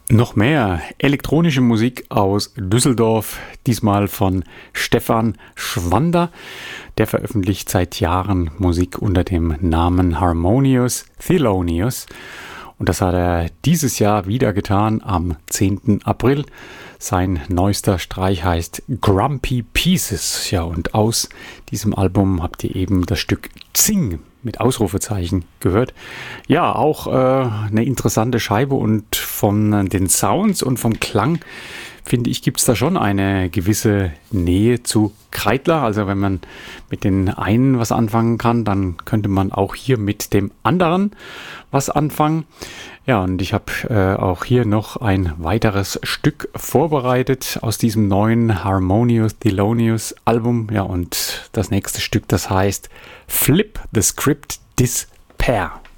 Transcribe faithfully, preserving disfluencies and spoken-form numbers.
Noch mehr elektronische Musik aus Düsseldorf, diesmal von Stefan Schwander. Der veröffentlicht seit Jahren Musik unter dem Namen Harmonious Thelonious. Und das hat er dieses Jahr wieder getan, am zehnten April. Sein neuester Streich heißt Grumpy Pieces. Ja, und aus diesem Album habt ihr eben das Stück Zing mit Ausrufezeichen gehört. Ja, auch äh, eine interessante Scheibe, und von den Sounds und vom Klang, finde ich, gibt es da schon eine gewisse Nähe zu Kreidler. Also wenn man mit den einen was anfangen kann, dann könnte man auch hier mit dem anderen was anfangen. Ja, und ich habe äh, auch hier noch ein weiteres Stück vorbereitet aus diesem neuen Harmonious Thelonious Album. Ja, und das nächste Stück, das heißt Flip the Script Despair.